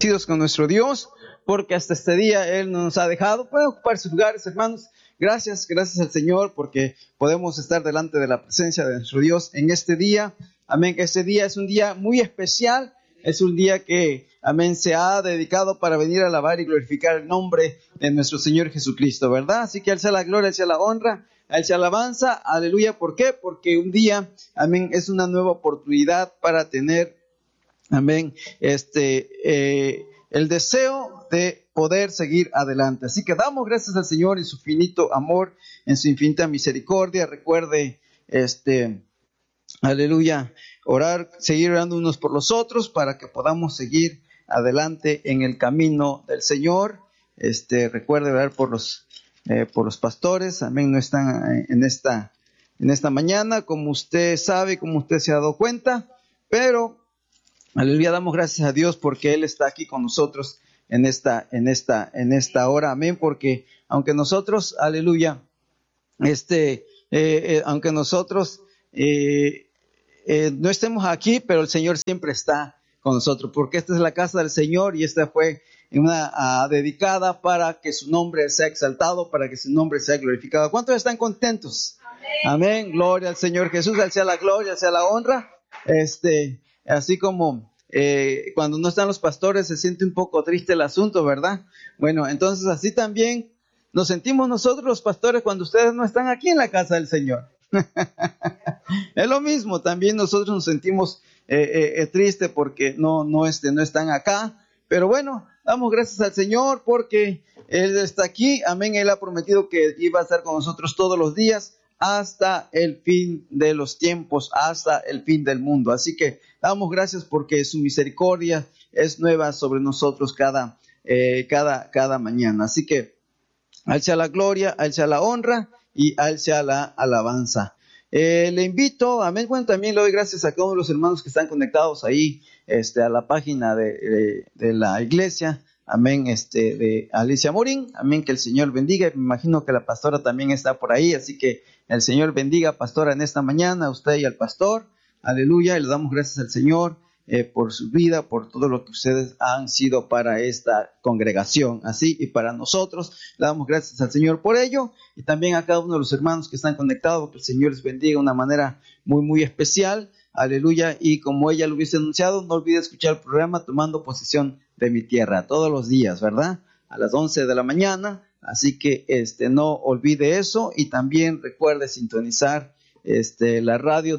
con nuestro Dios, porque hasta este día Él no nos ha dejado. Pueden ocupar sus lugares, hermanos. Gracias al Señor, porque podemos estar delante de la presencia de nuestro Dios en este día. Amén. Este día es un día muy especial. Es un día que, amén, se ha dedicado para venir a alabar y glorificar el nombre de nuestro Señor Jesucristo, ¿verdad? Así que a Él sea la gloria, a Él sea la honra, a Él sea la alabanza. Aleluya. ¿Por qué? Porque un día, amén, es una nueva oportunidad para tener, amén, el deseo de poder seguir adelante. Así que damos gracias al Señor en su infinito amor, en su infinita misericordia. Recuerde, aleluya, orar, seguir orando unos por los otros para que podamos seguir adelante en el camino del Señor. Recuerde orar por los pastores. Amén. No están en esta mañana, como usted sabe, como usted se ha dado cuenta, pero aleluya, damos gracias a Dios porque Él está aquí con nosotros en esta hora. Amén. Porque aunque nosotros, aleluya, aunque nosotros no estemos aquí, pero el Señor siempre está con nosotros, porque esta es la casa del Señor y esta fue dedicada para que su nombre sea exaltado, para que su nombre sea glorificado. ¿Cuántos están contentos? Amén. Gloria al Señor Jesús, al sea la gloria, al sea la honra. Así como cuando no están los pastores se siente un poco triste el asunto, ¿verdad? Bueno, entonces así también nos sentimos nosotros los pastores cuando ustedes no están aquí en la casa del Señor. Es lo mismo, también nosotros nos sentimos tristes porque no están acá, pero bueno, damos gracias al Señor porque Él está aquí, amén. Él ha prometido que iba a estar con nosotros todos los días hasta el fin de los tiempos, hasta el fin del mundo. Así que damos gracias porque su misericordia es nueva sobre nosotros cada mañana. Así que a Él sea la gloria, a Él sea la honra y a Él sea la alabanza. Le invito, amén. Bueno, también le doy gracias a todos los hermanos que están conectados ahí a la página de la iglesia. Amén, de Alicia Morín. Amén, que el Señor bendiga. Me imagino que la pastora también está por ahí, así que el Señor bendiga, pastora, en esta mañana, a usted y al pastor. Aleluya, y le damos gracias al Señor por su vida, por todo lo que ustedes han sido para esta congregación, así, y para nosotros. Le damos gracias al Señor por ello, y también a cada uno de los hermanos que están conectados, que el Señor les bendiga de una manera muy, muy especial. Aleluya, y como ella lo hubiese anunciado, no olvide escuchar el programa Tomando Posesión de mi Tierra, todos los días, ¿verdad? A las 11 de la mañana, así que no olvide eso, y también recuerde sintonizar la radio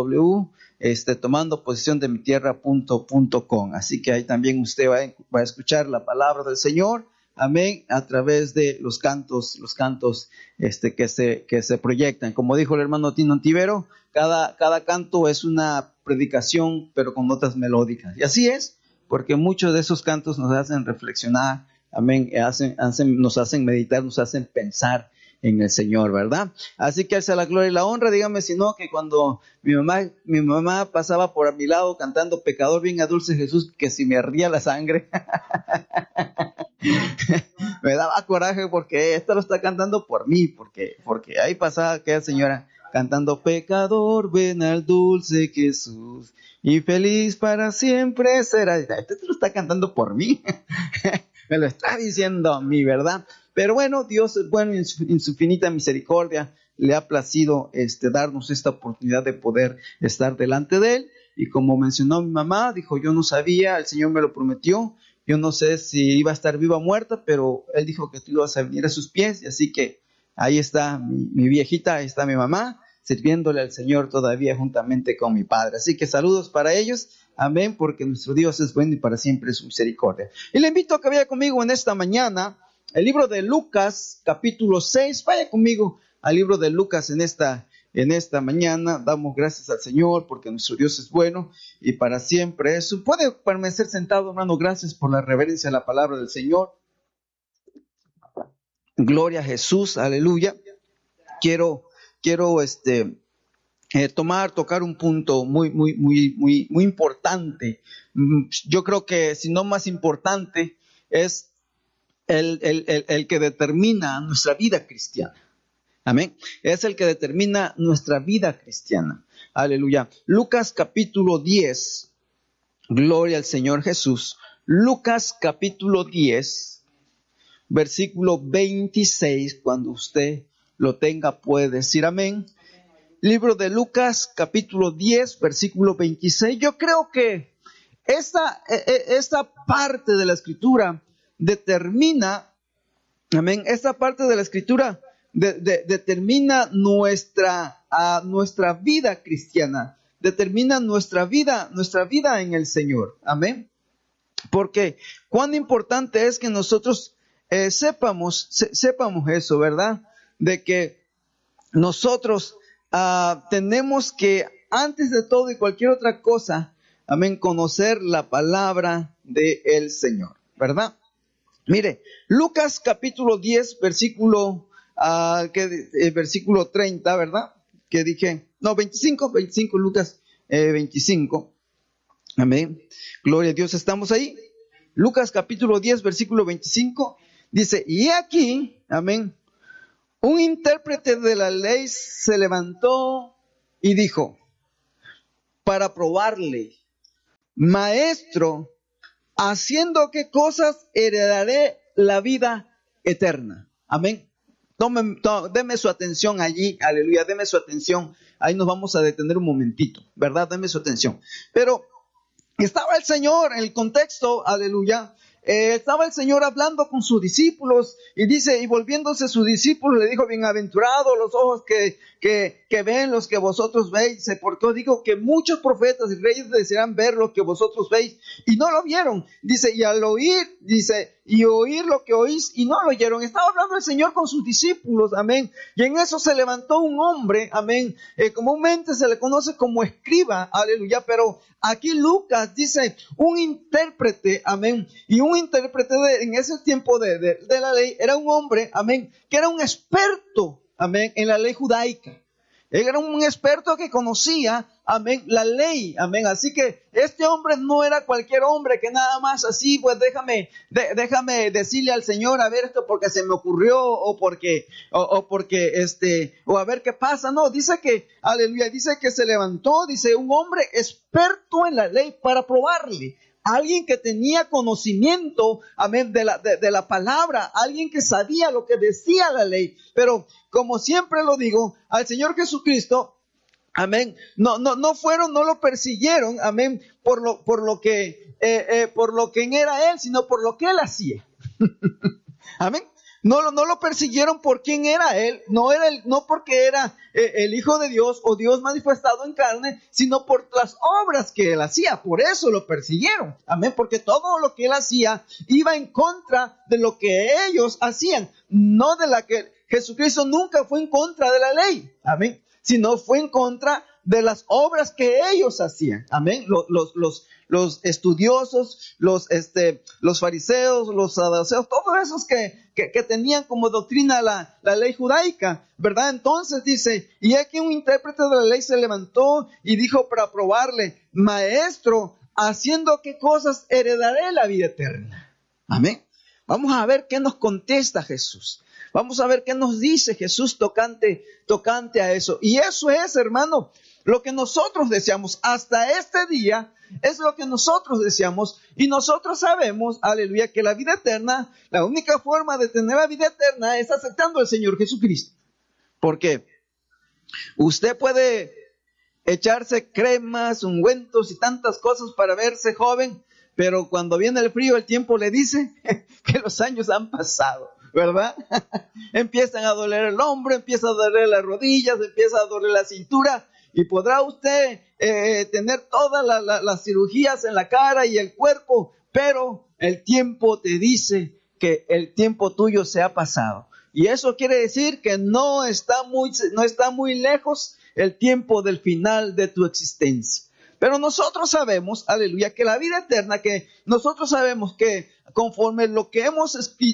tomandoposesiondemmitierra.com. Así que ahí también usted va a escuchar la palabra del Señor, amén, a través de los cantos que se proyectan. Como dijo el hermano Tino Antivero, cada canto es una predicación, pero con notas melódicas. Y así es, porque muchos de esos cantos nos hacen reflexionar, amén, nos hacen meditar, nos hacen pensar en el Señor, ¿verdad? Así que hacia la gloria y la honra. Dígame si no, que cuando mi mamá pasaba por a mi lado cantando Pecador bien a dulce Jesús, que si me ardía la sangre, me daba coraje porque esta lo está cantando por mí, porque ahí pasaba aquella señora cantando Pecador ven al dulce Jesús y feliz para siempre será. Este lo está cantando por mí. Me lo está diciendo a mí, ¿verdad? Pero bueno, Dios es bueno y en su infinita misericordia le ha placido darnos esta oportunidad de poder estar delante de Él. Y como mencionó mi mamá, dijo, yo no sabía, el Señor me lo prometió, yo no sé si iba a estar viva o muerta, pero Él dijo que tú ibas a venir a sus pies. Y así que ahí está mi viejita, ahí está mi mamá, sirviéndole al Señor todavía juntamente con mi padre. Así que saludos para ellos, amén, porque nuestro Dios es bueno y para siempre es su misericordia. Y le invito a que vaya conmigo en esta mañana el libro de Lucas, capítulo 6. Vaya conmigo al libro de Lucas en esta mañana. Damos gracias al Señor porque nuestro Dios es bueno y para siempre eso. Puede permanecer sentado, hermano. Gracias por la reverencia a la palabra del Señor. Gloria a Jesús, aleluya. Quiero tocar un punto muy, muy, muy, muy, muy importante. Yo creo que si no más importante es el que determina nuestra vida cristiana. Amén. Es el que determina nuestra vida cristiana. Aleluya. Lucas capítulo 10. Gloria al Señor Jesús. Lucas capítulo 10, versículo 26. Cuando usted lo tenga puede decir amén. Libro de Lucas capítulo 10, versículo 26. Yo creo que esta parte de la escritura determina, amén, esta parte de la escritura determina nuestra vida cristiana, determina nuestra vida en el Señor, amén. Porque cuán importante es que nosotros sepamos eso, ¿verdad? De que nosotros tenemos que, antes de todo y cualquier otra cosa, amén, conocer la palabra del Señor, ¿verdad? Mire, Lucas capítulo 10, versículo 30, ¿verdad? Que dije, no, 25, Lucas 25. Amén. Gloria a Dios, estamos ahí. Lucas capítulo 10, versículo 25, dice, y aquí, amén, un intérprete de la ley se levantó y dijo, para probarle, maestro, ¿haciendo qué cosas heredaré la vida eterna? Amén. Deme su atención allí, aleluya, deme su atención. Ahí nos vamos a detener un momentito, ¿verdad? Deme su atención. Pero estaba el Señor en el contexto, aleluya. Estaba el Señor hablando con sus discípulos y dice, y volviéndose sus discípulos le dijo, bienaventurados los ojos que ven los que vosotros veis, porque os digo que muchos profetas y reyes desearán ver lo que vosotros veis y no lo vieron. Dice, y al oír, dice, y oír lo que oís y no lo oyeron. Estaba hablando el Señor con sus discípulos, amén. Y en eso se levantó un hombre, amén. Comúnmente se le conoce como escriba, aleluya, pero aquí Lucas dice un intérprete, amén. Y un intérprete en ese tiempo de la ley era un hombre, amén, que era un experto, amén, en la ley judaica. Él era un experto que conocía, amén, la ley, amén. Así que este hombre no era cualquier hombre que nada más así, pues déjame decirle al Señor, a ver esto porque se me ocurrió o porque a ver qué pasa. No, dice que, aleluya, dice que se levantó, dice un hombre experto en la ley para probarle. Alguien que tenía conocimiento, amén, de la palabra, alguien que sabía lo que decía la ley. Pero como siempre lo digo, al Señor Jesucristo, amén, no lo persiguieron, amén, por lo que era Él, sino por lo que Él hacía. Amén. No lo persiguieron por quién era Él, no porque era el Hijo de Dios o Dios manifestado en carne, sino por las obras que Él hacía. Por eso lo persiguieron. Amén. Porque todo lo que Él hacía iba en contra de lo que ellos hacían. No de la que Jesucristo nunca fue en contra de la ley. Amén. Sino fue en contra de las obras que ellos hacían. Amén. Los estudiosos, los fariseos, los saduceos, todos esos que tenían como doctrina la ley judaica, ¿verdad? Entonces dice, y aquí un intérprete de la ley se levantó y dijo para probarle, maestro, ¿haciendo qué cosas heredaré la vida eterna? Amén. Vamos a ver qué nos contesta Jesús. Vamos a ver qué nos dice Jesús tocante a eso. Y eso es, hermano, lo que nosotros deseamos. Hasta este día es lo que nosotros deseamos. Y nosotros sabemos, aleluya, que la vida eterna, la única forma de tener la vida eterna es aceptando al Señor Jesucristo. Porque usted puede echarse cremas, ungüentos y tantas cosas para verse joven, pero cuando viene el frío, el tiempo le dice que los años han pasado, ¿verdad? Empiezan a doler el hombro, empieza a doler las rodillas, empieza a doler la cintura, y podrá usted tener todas las cirugías en la cara y el cuerpo, pero el tiempo te dice que el tiempo tuyo se ha pasado. Y eso quiere decir que no está muy lejos el tiempo del final de tu existencia. Pero nosotros sabemos, aleluya, que la vida eterna, que nosotros sabemos que conforme lo que hemos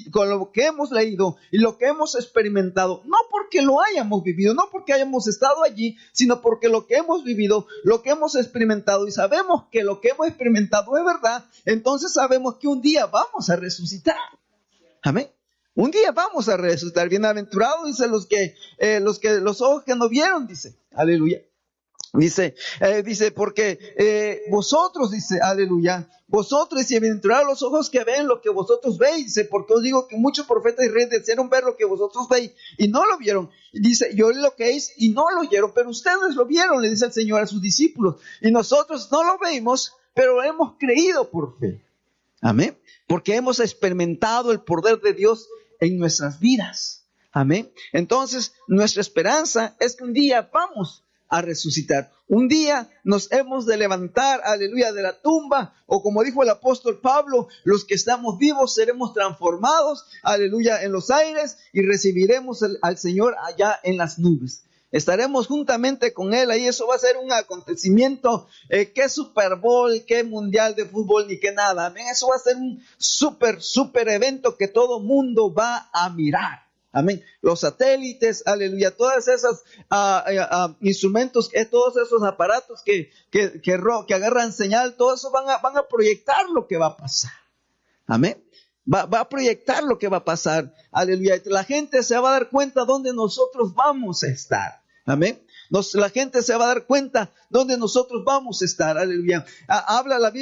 leído y lo que hemos experimentado, no porque lo hayamos vivido, no porque hayamos estado allí, sino porque lo que hemos vivido, lo que hemos experimentado y sabemos que lo que hemos experimentado es verdad, entonces sabemos que un día vamos a resucitar. Amén. Un día vamos a resucitar. Bienaventurados, dice los ojos que no vieron, dice. Aleluya. Dice, porque vosotros, dice, aleluya, vosotros, y bienaventurados los ojos que ven lo que vosotros veis, dice, porque os digo que muchos profetas y reyes desearon ver lo que vosotros veis y no lo vieron. Y dice, yo lo que es y no lo oyeron, pero ustedes lo vieron, le dice el Señor a sus discípulos, y nosotros no lo vemos, pero hemos creído por fe. Amén. Porque hemos experimentado el poder de Dios en nuestras vidas. Amén. Entonces, nuestra esperanza es que un día vamos a resucitar. Un día nos hemos de levantar, aleluya, de la tumba, o como dijo el apóstol Pablo, los que estamos vivos seremos transformados, aleluya, en los aires y recibiremos al Señor allá en las nubes. Estaremos juntamente con Él ahí. Eso va a ser un acontecimiento, que Super Bowl, que Mundial de Fútbol, ni que nada. Amén. Eso va a ser un super evento que todo mundo va a mirar. Amén. Los satélites, aleluya, todas esas instrumentos, todos esos aparatos que agarran señal, todo eso van a proyectar lo que va a pasar. Amén. Va a proyectar lo que va a pasar. Aleluya. La gente se va a dar cuenta dónde nosotros vamos a estar. Amén. La gente se va a dar cuenta dónde nosotros vamos a estar. Aleluya. Habla la Biblia.